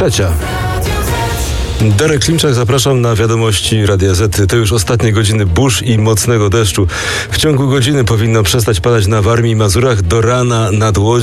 6:03. Darek Klimczak, zapraszam na wiadomości Radia Z. To już ostatnie godziny burz i mocnego deszczu. W ciągu godziny powinno przestać padać na Warmii i Mazurach, do rana nad Łodzią.